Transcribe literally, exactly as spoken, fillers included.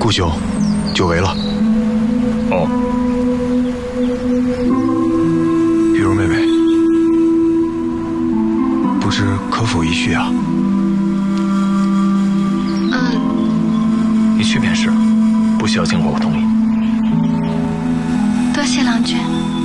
顾兄，久违了。 哦。 玉茹妹妹，不知可否一叙啊？ 嗯。一叙便是，不需要经过我同意。 多谢郎君。